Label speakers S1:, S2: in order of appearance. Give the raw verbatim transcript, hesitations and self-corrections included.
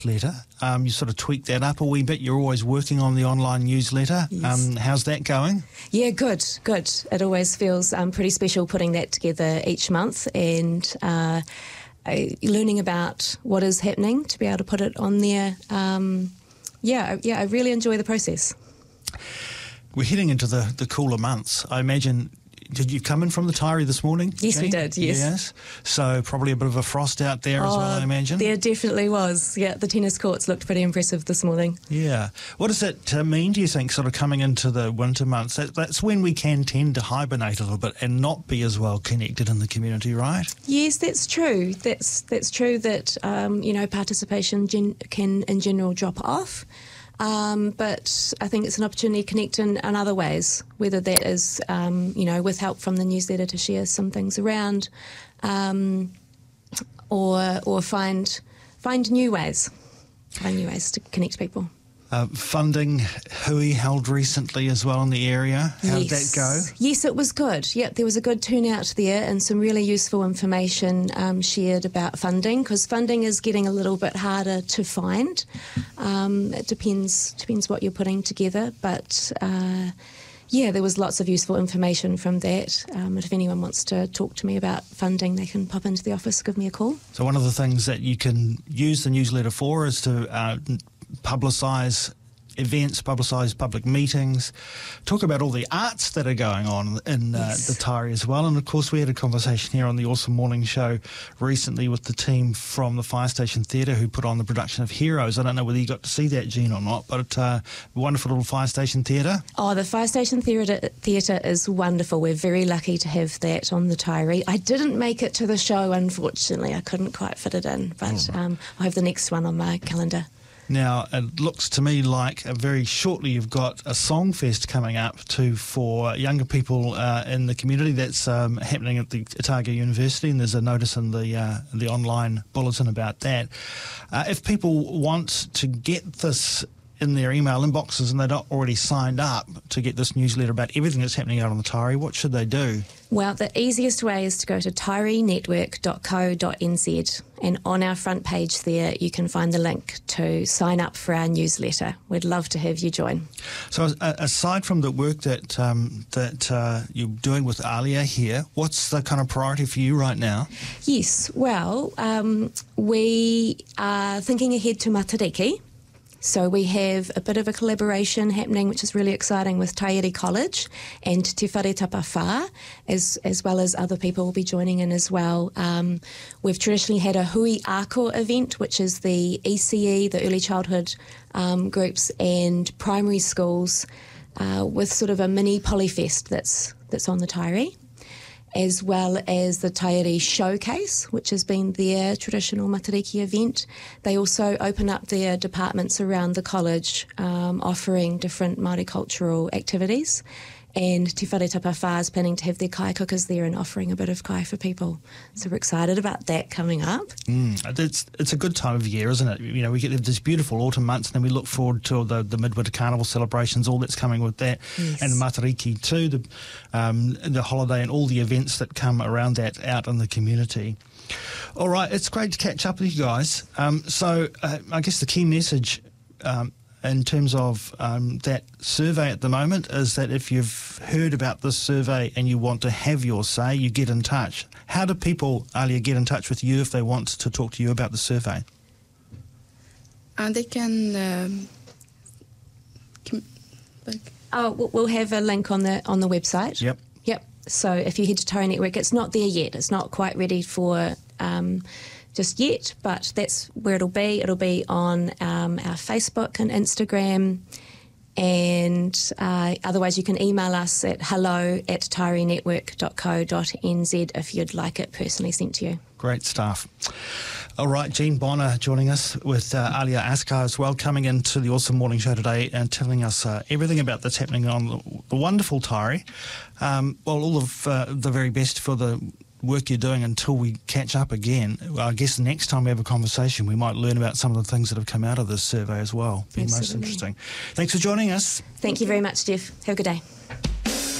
S1: Letter. Um, you sort of tweak that up a wee bit. You're always working on the online newsletter.
S2: Yes.
S1: Um, how's that going?
S2: Yeah, good, good. It always feels um, pretty special putting that together each month and uh, uh, learning about what is happening to be able to put it on there. Um, yeah, yeah, I really enjoy the process.
S1: We're heading into the, the cooler months. I imagine, did you come in from the Taieri this morning?
S2: Yes,
S1: Jane?
S2: we did, yes.
S1: Yes. So probably a bit of a frost out there as well, I imagine.
S2: There definitely was. Yeah, the tennis courts looked pretty impressive this morning.
S1: Yeah. What does it uh, mean, do you think, sort of coming into the winter months? That, that's when we can tend to hibernate a little bit and not be as well connected in the community, right?
S2: Yes, that's true. That's that's true that, um, you know, participation gen- can in general drop off. Um, but I think it's an opportunity to connect in, in other ways, whether that is, um, you know, with help from the newsletter to share some things around, um, or or find find new ways, find new ways to connect people.
S1: Uh, funding Hui held recently as well in the area. How
S2: yes.
S1: did that go?
S2: Yes, it was good. Yep, there was a good turnout there and some really useful information um, shared about funding, because funding is getting a little bit harder to find. Um, it depends depends what you're putting together, but uh, yeah, there was lots of useful information from that. Um, and if anyone wants to talk to me about funding, they can pop into the office, give me a call.
S1: So one of the things that you can use the newsletter for is to uh, publicise events, publicise public meetings, talk about all the arts that are going on in uh,
S2: yes.
S1: the Taieri as well. And of course we had a conversation here on the Awesome Morning Show recently with the team from the Fire Station Theatre who put on the production of Heroes. I don't know whether you got to see that, Jean, or not, but uh, wonderful little Fire Station Theatre.
S2: Oh, the Fire Station Theatre Theatre is wonderful. We're very lucky to have that on the Taieri. I didn't make it to the show, unfortunately. I couldn't quite fit it in, but
S1: oh.
S2: um, I have the next one on my calendar.
S1: Now, it looks to me like uh, very shortly you've got a song fest coming up too for younger people uh, in the community. That's um, happening at the Otago University, and there's a notice in the uh, the online bulletin about that. Uh, if people want to get this in their email inboxes and they're not already signed up to get this newsletter about everything that's happening out on the Taieri, what should they do?
S2: Well, the easiest way is to go to taieri network dot co dot n z, and on our front page there you can find the link to sign up for our newsletter. We'd love to have you join.
S1: So uh, aside from the work that um, that uh, you're doing with Alia here, what's the kind of priority for you right now?
S2: Yes, well, um, we are thinking ahead to Matariki. So we have a bit of a collaboration happening, which is really exciting, with Taieri College and Te Whare Tapa Whā, as, as well as other people will be joining in as well. Um, we've traditionally had a Hui Ako event, which is the E C E, the early childhood um, groups and primary schools, uh, with sort of a mini polyfest that's that's on the Taieri, as well as the Taieri Showcase, which has been their traditional Matariki event. They also open up their departments around the college, um, offering different Māori cultural activities. And Te Whare Tapa Whā is planning to have their kai cookers there and offering a bit of kai for people. So we're excited about that coming up.
S1: Mm, it's it's a good time of year, isn't it? You know, we get these beautiful autumn months, and then we look forward to the, the Midwinter Carnival celebrations, all that's coming with that,
S2: yes.
S1: and Matariki too, the um, the holiday and all the events that come around that out in the community. All right, it's great to catch up with you guys. Um, so uh, I guess the key message Um, in terms of um, that survey at the moment is that if you've heard about this survey and you want to have your say, you get in touch. How do people, Alia, get in touch with you if they want to talk to you about the survey?
S3: Uh, they can... Um, com- like
S2: oh, we'll have a link on the on the website.
S1: Yep.
S2: Yep. So if you head to Taieri Network, it's not there yet. It's not quite ready for... Um, just yet, but that's where it'll be. It'll be on um, our Facebook and Instagram, and uh, otherwise you can email us at hello at taieri network dot co dot n z if you'd like it personally sent to you.
S1: Great stuff. All right, Jean Bonner joining us with uh, Alia Askar as well, coming into the Awesome Morning Show today and telling us uh, everything about that's happening on the, the wonderful Taieri. Um, well, all of uh, the very best for the work you're doing until we catch up again. Well, I guess next time we have a conversation, we might learn about some of the things that have come out of this survey as well. Be most interesting. Thanks for joining us.
S2: Thank you very much, Jeff. Have a good day.